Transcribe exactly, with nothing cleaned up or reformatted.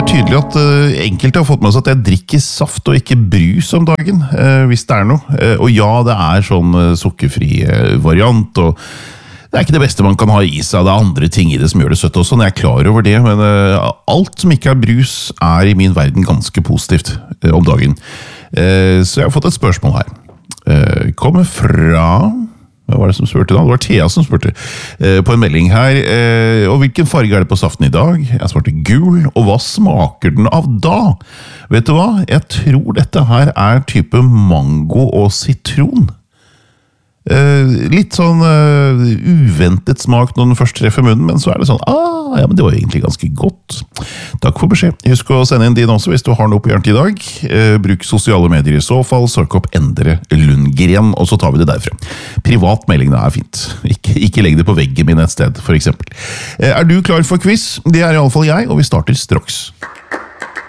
er tydelig at uh, enkelte har fått med seg at jeg drikker saft og ikke brus om dagen, uh, hvis det er noe. Uh, og ja, det er sånn uh, sukkerfri uh, variant, og det er ikke det beste man kan ha i seg. Det er andre ting i det som gjør det søtt også, når jeg er klar over det. Men uh, alt som ikke er brus er i min verden ganske positivt uh, om dagen. Uh, så jeg har fått et spørsmål her. Uh, kommer fra... Hva var det som spurte da? Det var Thea som spurte eh, på en melding her. Eh, og hvilken farge er det på saften i dag? Jeg svarte gul, og hva smaker den av da? Vet du hva? Jeg tror dette her er type mango og sitron. Eh, litt sånn uh, uventet smak når den først treffer munnen, men så er det sånn, ah, ja, men det var egentlig ganske godt. Takk for beskjed. Husk å sende inn din også hvis du har noe på hjertet i dag. Eh, bruk sosiale medier i så fall, søk opp Endre Lundgren, og så tar vi det derfra. Privat melding, det er fint. Ikke, ikke legg det på veggen min et sted, for eksempel. Eh, er du klar for quiz? Det er i alle fall jeg, og vi starter straks.